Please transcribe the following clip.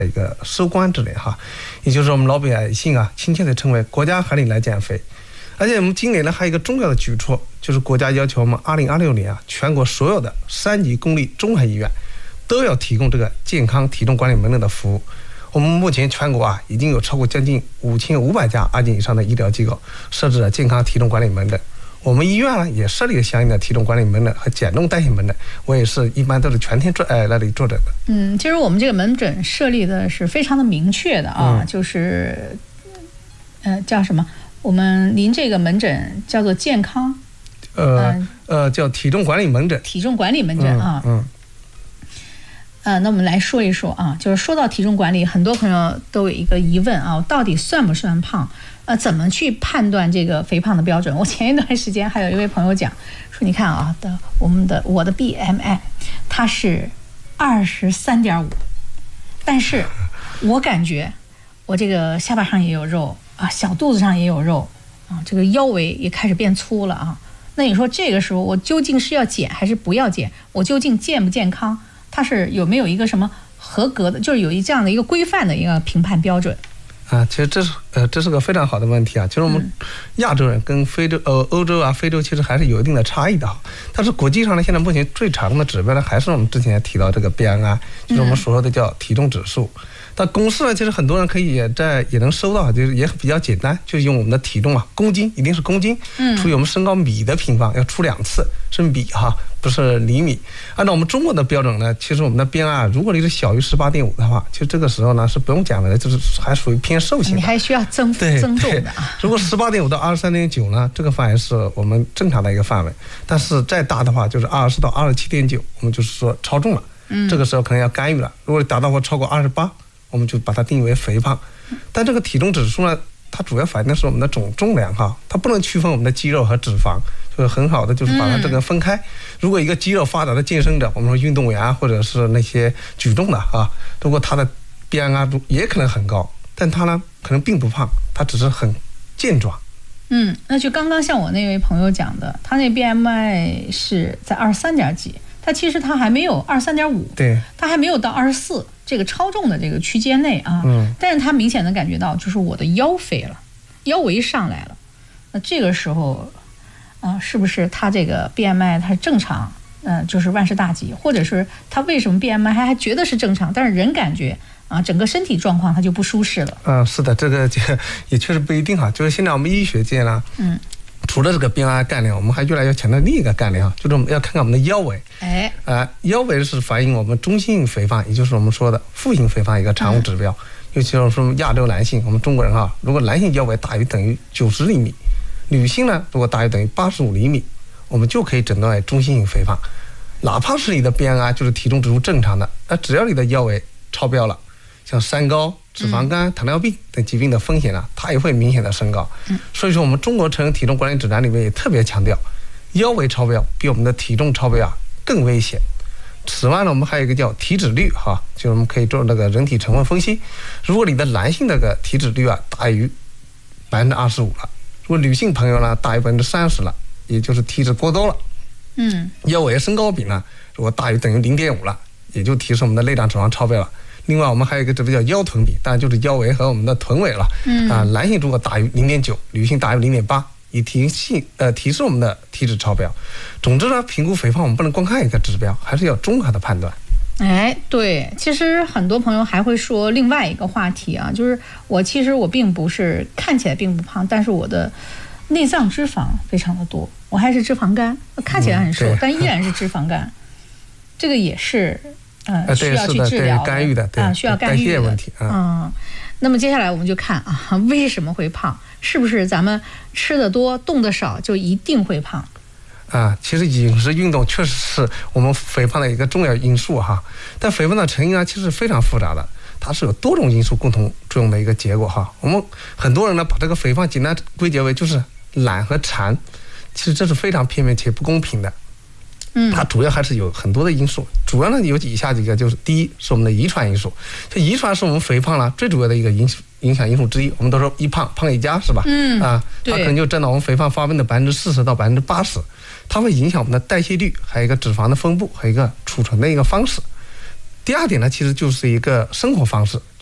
一个收官之类哈，也就是我们老百姓啊亲切的称为国家喊你来减肥。而且我们今年呢还有一个重要的举措，就是国家要求我们2026年啊，全国所有的3级公立综合医院都要提供这个健康体重管理门诊的服务。我们目前全国啊已经有超过将近5500家2级以上的医疗机构设置了健康体重管理门诊。我们医院呢也设立了相应的体重管理门诊和减重代谢门诊，我也是一般都是全天那里坐诊的。 其实我们这个门诊设立的是非常的明确的啊，就是叫什么？我们您这个门诊叫做健康， 叫体重管理门诊。 体重管理门诊啊。那我们来说一说啊，就是说到体重管理，很多朋友都有一个疑问啊，到底算不算胖？怎么去判断这个肥胖的标准？我前一段时间还有一位朋友讲说，你看啊，我的 BMI 它是23.5，但是我感觉我这个下巴上也有肉啊，小肚子上也有肉啊，这个腰围也开始变粗了啊。那你说这个时候我究竟是要减还是不要减？我究竟健不健康？它是有没有一个什么合格的，就是有这样的一个规范的一个评判标准？ 其实这是个非常好的问题啊。其实我们亚洲人跟欧洲啊、非洲其实还是有一定的差异的。但是国际上呢，现在目前最常用的指标呢，还是我们之前提到这个 BMI， 就是我们所说的叫体重指数。但公式呢，其实很多人可以也能收到，就是也比较简单，就是用我们的体重啊，公斤一定是公斤，除以我们身高米的平方，要除2次，是米哈，不是厘米。按照我们中国的标准呢，其实我们的 BMI 如果你是小于18.5的话，其实这个时候呢是不用减肥的，就是还属于偏瘦型的。 你还需要增重的。 如果18.5到23.9呢，这个范围是我们正常的一个范围。但是再大的话，就是20到27.9，我们就是说超重了。这个时候可能要干预了。如果达到或超过28，我们就把它定义为肥胖。但这个体重指数呢，它主要反映的是我们的总重量哈，它不能区分我们的肌肉和脂肪，就是很好的就是把它这个分开。如果一个肌肉发达的健身者，我们说运动员啊，或者是那些举重的啊，如果他的 BMI 也可能很高，但他呢可能并不胖，他只是很健壮。 那就刚刚像我那位朋友讲的，他那 BMI 是在23点几，他其实他还没有23.5， 对， 他还没有到24这个超重的这个区间内啊。但是他明显的感觉到，就是我的腰肥了，腰围上来了。那这个时候是不是他这个 BMI 它是正常？就是万事大吉，或者是他为什么 BMI 还觉得是正常，但是人感觉整个身体状况他就不舒适了。是的， 这个也确实不一定哈。就是现在我们医学界呢，除了这个 BMI 概念，我们还越来越强调另一个概念啊，就是我们要看看我们的腰围。腰围是反映我们中性肥胖，也就是我们说的负性肥胖一个常用指标。尤其是说亚洲男性，我们中国人哈，如果男性腰围大于等于90厘米，女性呢如果大于等于85厘米，我们就可以诊断为中性性肥胖。哪怕是你的 BMI 就是体重指数正常的，只要你的腰围超标了，像三高、脂肪肝、糖尿病等疾病的风险呢，它也会明显的升高。所以说我们中国成人体重管理指南里面也特别强调，腰围超标比我们的体重超标更危险。此外呢，我们还有一个叫体脂率哈，就是我们可以做那个人体成分分析。如果你的男性那个体脂率大于25%了，如果女性朋友呢大于30%了，也就是体脂过多了。腰围身高比呢，如果大于等于0.5了，也就提示我们的内脏脂肪超标了。另外我们还有一个指标叫腰臀比，当然就是腰围和我们的臀围了。男性如果大于0.9，女性大于0.8，以提示我们的体脂超标。总之呢，评估肥胖我们不能光看一个指标，还是要综合的判断。 对，其实很多朋友还会说另外一个话题啊，就是其实我并不是看起来并不胖，但是我的内脏脂肪非常的多，我还是脂肪肝，看起来很瘦，但依然是脂肪肝。这个也是需要去治疗的， 干预的， 需要干预的问题。 那么接下来我们就看为什么会胖？是不是咱们吃的多、动的少就一定会胖？ 其实饮食运动确实是我们肥胖的一个重要因素哈。但肥胖的成因其实非常复杂的，它是有多种因素共同作用的一个结果哈。我们很多人呢把这个肥胖简单归结为就是懒和馋，其实这是非常片面且不公平的。它主要还是有很多的因素，主要呢有以下几个，就是第一是我们的遗传因素，这遗传是我们肥胖最主要的一个影响因素之一。我们都说一胖一家是吧？它可能就占到我们肥胖发病的40%到80%，它会影响我们的代谢率，还有一个脂肪的分布，还有一个储存的一个方式。 第二点呢，其实就是一个生活方式。